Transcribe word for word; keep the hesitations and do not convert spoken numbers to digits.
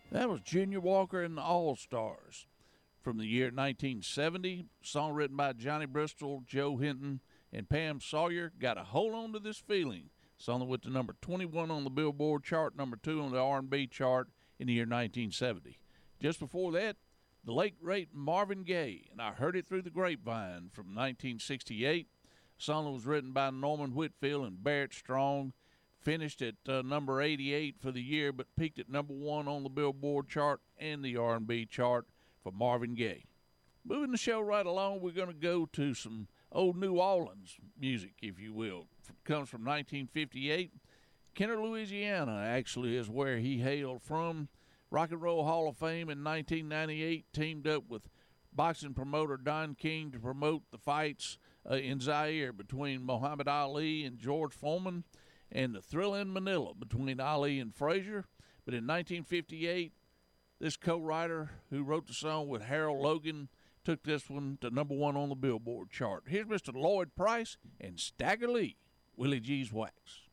That was Junior Walker and the All-Stars from the year nineteen seventy. Song written by Johnny Bristol, Joe Hinton, and Pam Sawyer. Got to hold on to this feeling. Song that went to number twenty-one on the Billboard chart, number two on the R and B chart in the year nineteen seventy. Just before that, the late great Marvin Gaye, and I Heard It Through the Grapevine from nineteen sixty-eight. A song that was written by Norman Whitfield and Barrett Strong. Finished at uh, number eighty-eight for the year, but peaked at number one on the Billboard chart and the R and B chart for Marvin Gaye. Moving the show right along, we're going to go to some old New Orleans music, if you will. It comes from nineteen fifty-eight. Kenner, Louisiana, actually is where he hailed from. Rock and Roll Hall of Fame in nineteen ninety-eight, teamed up with boxing promoter Don King to promote the fights uh, in Zaire between Muhammad Ali and George Foreman, and the Thrill in Manila between Ali and Frazier. But in nineteen fifty-eight, this co-writer who wrote the song with Harold Logan took this one to number one on the Billboard chart. Here's Mister Lloyd Price and Stagger Lee, Willie G's Wax.